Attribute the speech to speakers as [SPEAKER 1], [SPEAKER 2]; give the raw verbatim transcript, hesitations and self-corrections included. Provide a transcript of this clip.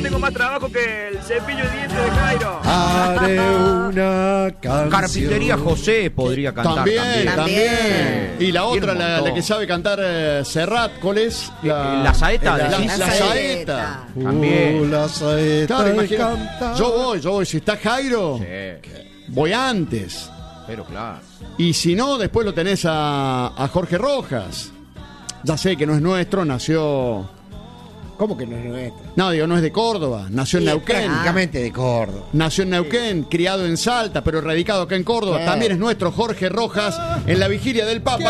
[SPEAKER 1] tengo más trabajo que el cepillo de dientes de Jairo.
[SPEAKER 2] Haré una canción.
[SPEAKER 3] Carpintería José podría cantar
[SPEAKER 4] También,
[SPEAKER 3] también.
[SPEAKER 4] también. Y la otra,
[SPEAKER 3] un
[SPEAKER 4] la,
[SPEAKER 3] montón.
[SPEAKER 4] la que sabe cantar eh, Serrat, ¿cuál es?
[SPEAKER 3] Eh, la saeta,
[SPEAKER 4] La, la,
[SPEAKER 3] decís.
[SPEAKER 4] la
[SPEAKER 5] La
[SPEAKER 4] saeta.
[SPEAKER 5] saeta.
[SPEAKER 3] También.
[SPEAKER 2] Uh, la saeta
[SPEAKER 4] Claro,
[SPEAKER 2] de
[SPEAKER 4] imagina.
[SPEAKER 2] cantar.
[SPEAKER 4] Yo voy, yo voy. Si está Jairo,
[SPEAKER 3] Sí,
[SPEAKER 4] voy antes.
[SPEAKER 3] pero claro.
[SPEAKER 4] Y si no, después lo tenés a, a Jorge Rojas. Ya sé que no es nuestro, nació...
[SPEAKER 2] ¿Cómo que no es nuestro?
[SPEAKER 4] No, digo, no es de Córdoba, nació en
[SPEAKER 5] Sí,
[SPEAKER 4] Neuquén.
[SPEAKER 2] Prácticamente de Córdoba.
[SPEAKER 4] Nació en Neuquén, criado en Salta, pero radicado acá en Córdoba.
[SPEAKER 2] Claro.
[SPEAKER 4] También es nuestro Jorge Rojas en la vigilia del Papa.